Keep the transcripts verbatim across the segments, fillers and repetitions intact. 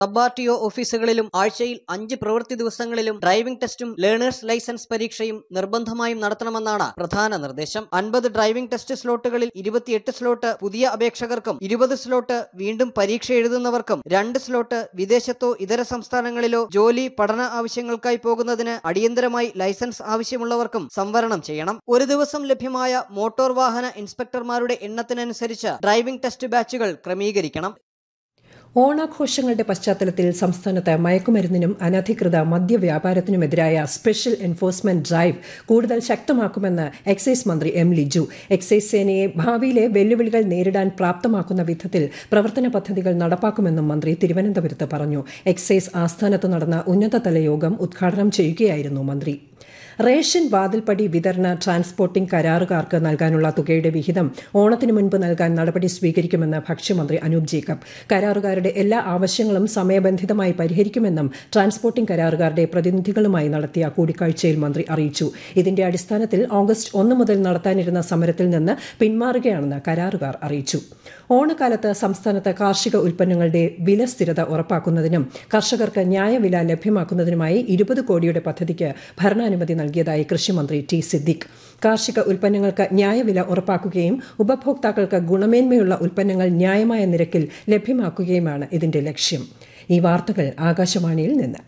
Sub R T O ഓഫീസുകളിലും ആഴ്ചയിൽ അഞ്ച് പ്രവൃത്തി ദിവസങ്ങളിലും ഡ്രൈവിംഗ് ടെസ്റ്റും ലേണേഴ്സ് ലൈസൻസ് പരീക്ഷയും നിർബന്ധമായും നടത്തണമെന്നാണ് പ്രധാന നിർദ്ദേശം. അൻപത് ഡ്രൈവിംഗ് ടെസ്റ്റ് സ്ലോട്ടുകളിൽ ഇരുപത്തിയെട്ട് സ്ലോട്ട് പുതിയ അപേക്ഷകർക്കും ഇരുപത് സ്ലോട്ട് വീണ്ടും പരീക്ഷ എഴുതുന്നവർക്കും രണ്ട് സ്ലോട്ട് വിദേശത്തോ ഇതര സംസ്ഥാനങ്ങളിലോ ജോലി പഠന ആവശ്യങ്ങൾക്കായി പോകുന്നതിന് അടിയന്തരമായി ലൈസൻസ് ആവശ്യമുള്ളവർക്കും സംവരണം ചെയ്യണം. ഒരു ദിവസം ലഭ്യമായ മോട്ടോർ വാഹന ഇൻസ്പെക്ടർമാരുടെ എണ്ണത്തിനനുസരിച്ച് ഡ്രൈവിംഗ് ടെസ്റ്റ് ബാച്ചുകൾ ക്രമീകരിക്കണം. ഓണാഘോഷങ്ങളുടെ പശ്ചാത്തലത്തിൽ സംസ്ഥാനത്ത് മയക്കുമരുന്നിനും അനധികൃത മദ്യവ്യാപാരത്തിനുമെതിരായ സ്പെഷ്യൽ എൻഫോഴ്സ്മെന്റ് ഡ്രൈവ് കൂടുതൽ ശക്തമാക്കുമെന്ന് എക്സൈസ് മന്ത്രി എം ലിജു. എക്സൈസ് സേനയെ ഭാവിയിലെ വെല്ലുവിളികൾ നേരിടാൻ പ്രാപ്തമാക്കുന്ന വിധത്തിൽ പ്രവർത്തന പദ്ധതികൾ നടപ്പാക്കുമെന്നും മന്ത്രി തിരുവനന്തപുരത്ത് പറഞ്ഞു. എക്സൈസ് ആസ്ഥാനത്ത് നടന്ന ഉന്നതതല യോഗം ഉദ്ഘാടനം ചെയ്യുകയായിരുന്നു മന്ത്രി. റേഷൻ വാതിൽപ്പടി വിതരണ ട്രാൻസ്പോർട്ടിംഗ് കരാറുകാർക്ക് നൽകാനുള്ള തുകയുടെ വിഹിതം ഓണത്തിനു മുൻപ് നൽകാൻ നടപടി സ്വീകരിക്കുമെന്ന് ഭക്ഷ്യമന്ത്രി അനൂപ് ജേക്കബ്. കരാറുകാരുടെ എല്ലാ ആവശ്യങ്ങളും സമയബന്ധിതമായി പരിഹരിക്കുമെന്നും ട്രാൻസ്പോർട്ടിംഗ് കരാറുകാരുടെ പ്രതിനിധികളുമായി നടത്തിയ കൂടിക്കാഴ്ചയിൽ മന്ത്രി അറിയിച്ചു. ഇതിന്റെ അടിസ്ഥാനത്തിൽ ഓഗസ്റ്റ് ഒന്ന് മുതൽ നടത്താനിരുന്ന സമരത്തിൽ നിന്ന് പിന്മാറുകയാണെന്ന് കരാറുകാർ അറിയിച്ചു. ഓണക്കാലത്ത് സംസ്ഥാനത്ത് കാർഷിക ഉൽപ്പന്നങ്ങളുടെ വില സ്ഥിരത ഉറപ്പാക്കുന്നതിനും കർഷകർക്ക് ന്യായവില ലഭ്യമാക്കുന്നതിനുമായി ഇരുപത് കോടിയുടെ പദ്ധതിക്ക് ഭരണാനുമതി നൽകിയതായി കൃഷിമന്ത്രി ടി സിദ്ദിഖ്. കാർഷിക ഉൽപ്പന്നങ്ങൾക്ക് ന്യായവില ഉറപ്പാക്കുകയും ഉപഭോക്താക്കൾക്ക് ഗുണമേന്മയുള്ള ഉൽപ്പന്നങ്ങൾ ന്യായമായ നിരക്കിൽ ലഭ്യമാക്കുകയുമാണ് ഇതിന്റെ ലക്ഷ്യം. ഈ വാർത്തകൾ ആകാശവാണിയിൽ നിന്ന്.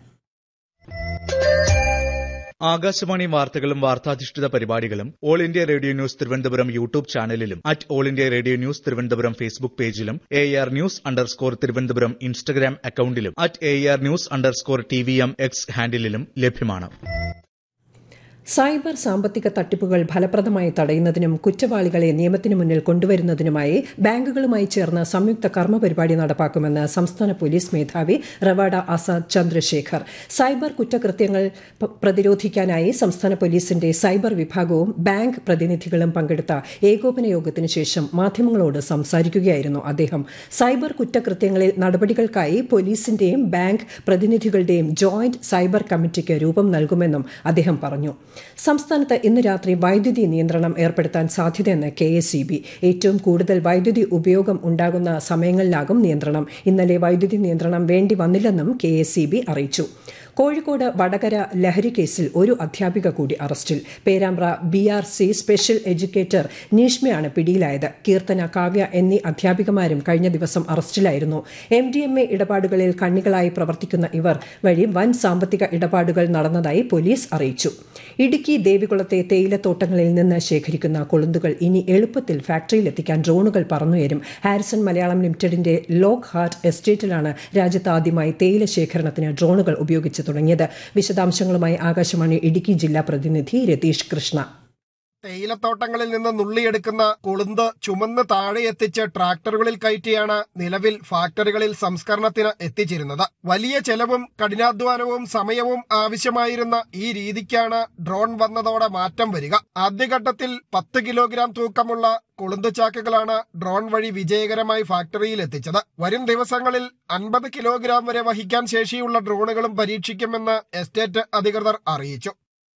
ആകാശവാണി വാർത്തകളും വാർത്താധിഷ്ഠിത പരിപാടികളും all India radio news Thiruvananthapuram YouTube ചാനലിലും at all India radio news Thiruvananthapuram Facebook പേജിലും A R news underscore Thiruvananthapuram Instagram അക്കൌണ്ടിലും at A R news underscore T V M X ഹാൻഡിലും ലഭ്യമാണ്. സൈബർ സാമ്പത്തിക തട്ടിപ്പുകൾ ഫലപ്രദമായി തടയുന്നതിനും കുറ്റവാളികളെ നിയമത്തിന് മുന്നിൽ കൊണ്ടുവരുന്നതിനുമായി ബാങ്കുകളുമായി ചേർന്ന് സംയുക്ത കർമ്മ പരിപാടി നടപ്പാക്കുമെന്ന് സംസ്ഥാന പോലീസ് മേധാവി റവാഡ ആസാദ് ചന്ദ്രശേഖർ. സൈബർ കുറ്റകൃത്യങ്ങൾ പ്രതിരോധിക്കാനായി സംസ്ഥാന പോലീസിന്റെ സൈബർ വിഭാഗവും ബാങ്ക് പ്രതിനിധികളും പങ്കെടുത്ത ഏകോപന യോഗത്തിനു ശേഷം മാധ്യമങ്ങളോട് സംസാരിക്കുകയായിരുന്നു അദ്ദേഹം. സൈബർ കുറ്റകൃത്യങ്ങളിൽ നടപടികൾക്കായി പോലീസിന്റെയും ബാങ്ക് പ്രതിനിധികളുടെയും ജോയിന്റ് സൈബർ കമ്മിറ്റിക്ക് രൂപം നൽകുമെന്നും അദ്ദേഹം പറഞ്ഞു. സംസ്ഥാനത്ത് ഇന്ന് രാത്രി വൈദ്യുതി നിയന്ത്രണം ഏർപ്പെടുത്താൻ സാധ്യതയെന്ന് കെ എസ് ഇ ബി. ഏറ്റവും കൂടുതൽ വൈദ്യുതി ഉപയോഗം ഉണ്ടാകുന്ന സമയങ്ങളിലാകും നിയന്ത്രണം. ഇന്നലെ വൈദ്യുതി നിയന്ത്രണം വേണ്ടി വന്നില്ലെന്നും കെ എസ് ഇ ബി അറിയിച്ചു. കോഴിക്കോട് വടകര ലഹരി കേസിൽ ഒരു അധ്യാപിക കൂടി അറസ്റ്റിൽ. Perambra B R C special educator നീഷ്മയാണ് പിടിയിലായത്. കീർത്തന, കാവ്യ എന്നീ അധ്യാപികമാരും കഴിഞ്ഞ ദിവസം അറസ്റ്റിലായിരുന്നു. എം ഡി എം എ ഇടപാടുകളിൽ കണ്ണികളായി പ്രവർത്തിക്കുന്ന ഇവർ വഴി വൻ സാമ്പത്തിക ഇടപാടുകൾ നടന്നതായി പോലീസ് അറിയിച്ചു. ഇടുക്കി ദേവികുളത്തെ തേയിലത്തോട്ടങ്ങളിൽ നിന്ന് ശേഖരിക്കുന്ന കൊളുന്തുകൾ ഇനി എളുപ്പത്തിൽ ഫാക്ടറിയിലെത്തിക്കാൻ ഡ്രോണുകൾ പറന്നുയരും. ഹാരിസൺ മലയാളം ലിമിറ്റഡിന്റെ ലോക്ക് ഹാർട്ട് എസ്റ്റേറ്റിലാണ് രാജ്യത്ത് ആദ്യമായി തേയില ശേഖരണത്തിന് ഡ്രോണുകൾ ഉപയോഗിച്ചത് തുടങ്ങിയത്. വിശദാംശങ്ങളുമായി ആകാശവാണി ഇടുക്കി ജില്ലാ പ്രതിനിധി രതീഷ് കൃഷ്ണ. തേയിലത്തോട്ടങ്ങളിൽ നിന്ന് നുള്ളിയെടുക്കുന്ന കൊളുന്ത് ചുമന്ന് താഴെ എത്തിച്ച് ട്രാക്ടറുകളിൽ കയറ്റിയാണ് നിലവിൽ ഫാക്ടറികളിൽ സംസ്കരണത്തിന് എത്തിച്ചിരുന്നത്. വലിയ ചെലവും കഠിനാധ്വാനവും സമയവും ആവശ്യമായിരുന്ന ഈ രീതിക്കാണ് ഡ്രോൺ വന്നതോടെ മാറ്റം വരിക. ആദ്യഘട്ടത്തിൽ പത്ത് കിലോഗ്രാം തൂക്കമുള്ള കൊളുന്ത് ചാക്കുകളാണ് ഡ്രോൺ വഴി വിജയകരമായി ഫാക്ടറിയിൽ എത്തിച്ചത്. വരും ദിവസങ്ങളിൽ അൻപത് കിലോഗ്രാം വരെ വഹിക്കാൻ ശേഷിയുള്ള ഡ്രോണുകളും പരീക്ഷിക്കുമെന്ന് എസ്റ്റേറ്റ് അധികൃതർ അറിയിച്ചു.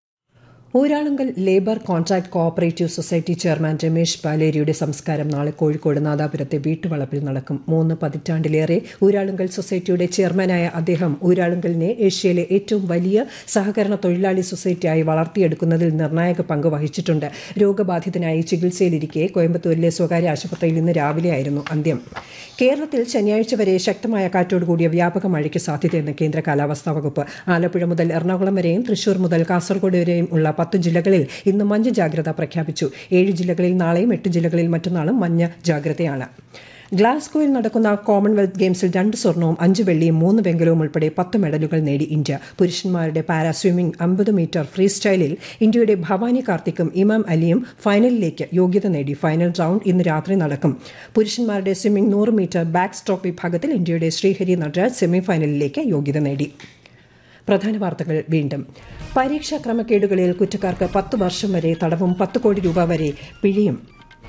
Uralungal labour contract cooperative society chairman Ramesh പാലേരിയുടെ സംസ്കാരം നാളെ കോഴിക്കോട് നാദാപുരത്തെ വീട്ടുവളപ്പിൽ നടക്കും. മൂന്ന് പതിറ്റാണ്ടിലേറെ ഊരാളുങ്കൽ സൊസൈറ്റിയുടെ ചെയർമാനായ അദ്ദേഹം ഊരാളുങ്കലിനെ ഏഷ്യയിലെ ഏറ്റവും വലിയ സഹകരണ തൊഴിലാളി സൊസൈറ്റിയായി വളർത്തിയെടുക്കുന്നതിൽ നിർണായക പങ്ക് വഹിച്ചിട്ടുണ്ട്. രോഗബാധിതനായി ചികിത്സയിലിരിക്കെ കോയമ്പത്തൂരിലെ സ്വകാര്യ ആശുപത്രിയിൽ ഇന്ന് രാവിലെയായിരുന്നു അന്ത്യം. കേരളത്തിൽ ശനിയാഴ്ച വരെ ശക്തമായ കാറ്റോടുകൂടിയ വ്യാപക മഴയ്ക്ക് സാധ്യതയെന്ന് കേന്ദ്ര കാലാവസ്ഥാ വകുപ്പ്. ആലപ്പുഴ മുതൽ എറണാകുളം വരെയും തൃശൂർ മുതൽ കാസർഗോഡ് വരെയും ഉള്ള പത്ത് ജില്ലകളിൽ ഇന്ന് മഞ്ഞ ജാഗ്രത പ്രഖ്യാപിച്ചു. ഏഴ് ജില്ലകളിൽ നാളെയും എട്ട് ജില്ലകളിൽ മറ്റന്നാളും മഞ്ഞ ജാഗ്രതയാണ്. ഗ്ലാസ്ഗോയിൽ നടക്കുന്ന കോമൺവെൽത്ത് ഗെയിംസിൽ രണ്ട് സ്വർണവും അഞ്ച് വെള്ളിയും മൂന്ന് വെങ്കലവും ഉൾപ്പെടെ പത്ത് മെഡലുകൾ നേടി ഇന്ത്യ. പുരുഷന്മാരുടെ പാരാ സ്വിമ്മിംഗ് അമ്പത് മീറ്റർ ഫ്രീ സ്റ്റൈലിൽ ഇന്ത്യയുടെ ഭവാനി കാർത്തിക്കും ഇമാം അലിയും ഫൈനലിലേക്ക് യോഗ്യത നേടി. ഫൈനൽ റൌണ്ട് ഇന്ന് രാത്രി നടക്കും. പുരുഷന്മാരുടെ സ്വിമ്മിംഗ് നൂറ് മീറ്റർ ബാക്ക് സ്ട്രോക്ക് വിഭാഗത്തിൽ ഇന്ത്യയുടെ ശ്രീഹരി നടരാജ് സെമിഫൈനലിലേക്ക് യോഗ്യത നേടി. പ്രധാന വാർത്തകൾ വീണ്ടും. പരീക്ഷാ ക്രമക്കേടുകളിൽ കുറ്റക്കാർക്ക് പത്ത് വർഷം വരെ തടവും പത്ത് കോടി രൂപ വരെ പിഴയും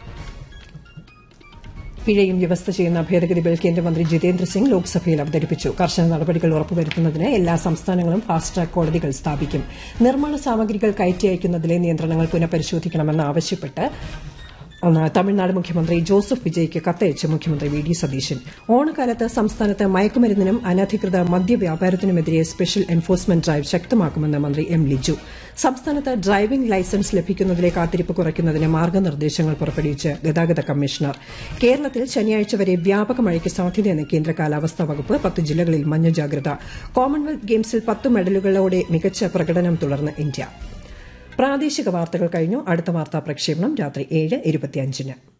പിഴയും വ്യവസ്ഥ ചെയ്യുന്ന ഭേദഗതി ബിൽ കേന്ദ്രമന്ത്രി ജിതേന്ദ്ര സിംഗ് ലോക്സഭയിൽ അവതരിപ്പിച്ചു. കർശന നടപടികൾ ഉറപ്പുവരുത്തുന്നതിന് എല്ലാ സംസ്ഥാനങ്ങളും ഫാസ്റ്റ് ട്രാക്ക് കോടതികൾ സ്ഥാപിക്കും. നിർമ്മാണ സാമഗ്രികൾ കയറ്റി അയക്കുന്നതിലെ നിയന്ത്രണങ്ങൾ പുനഃപരിശോധിക്കണമെന്ന് ആവശ്യപ്പെട്ട് തമിഴ്നാട് മുഖ്യമന്ത്രി ജോസഫ് വിജയ്ക്ക് കത്തയച്ച് മുഖ്യമന്ത്രി വി ഡി സതീശൻ. ഓണക്കാലത്ത് സംസ്ഥാനത്ത് മയക്കുമരുന്നിനും അനധികൃത മദ്യവ്യാപാരത്തിനുമെതിരെ സ്പെഷ്യൽ എൻഫോഴ്സ്മെന്റ് ഡ്രൈവ് ശക്തമാക്കുമെന്ന് മന്ത്രി എം ലിജു. സംസ്ഥാനത്ത് ഡ്രൈവിംഗ് ലൈസൻസ് ലഭിക്കുന്നതിലെ കാത്തിരിപ്പ് കുറയ്ക്കുന്നതിന് മാർഗ്ഗനിർദ്ദേശങ്ങൾ പുറപ്പെടുവിച്ച് ഗതാഗത കമ്മീഷണർ. കേരളത്തിൽ ശനിയാഴ്ച വരെ വ്യാപക മഴയ്ക്ക് സാധ്യതയെന്ന് കേന്ദ്ര കാലാവസ്ഥാ വകുപ്പ്. പത്ത് ജില്ലകളിൽ മഞ്ഞ ജാഗ്രത. കോമൺവെൽത്ത് ഗെയിംസിൽ പത്ത് മെഡലുകളോടെ മികച്ച പ്രകടനം തുടർന്ന് ഇന്ത്യ. പ്രാദേശിക വാർത്തകൾ കഴിഞ്ഞു. അടുത്ത വാർത്താ പ്രക്ഷേപണം രാത്രി ഏഴ് ഇരുപത്തിയഞ്ചിന്.